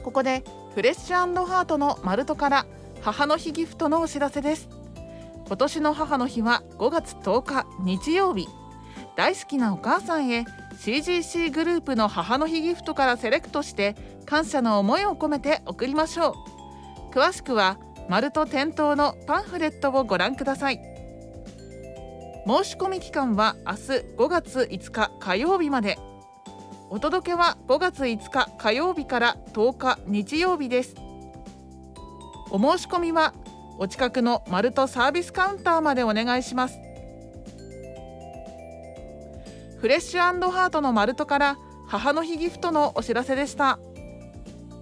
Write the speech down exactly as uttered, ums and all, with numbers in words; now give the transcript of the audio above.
ここでフレッシュ&ハートのマルトから母の日ギフトのお知らせです。今年の母の日はごがつとおか日曜日。大好きなお母さんへ シージーシー グループの母の日ギフトからセレクトして感謝の思いを込めて送りましょう。詳しくはマルト店頭のパンフレットをご覧ください。申し込み期間は明日ごがついつか火曜日まで。お届けはごがついつか火曜日からとおか日曜日です。お申し込みはお近くのマルトサービスカウンターまでお願いします。フレッシュ&ハートのマルトから母の日ギフトのお知らせでした。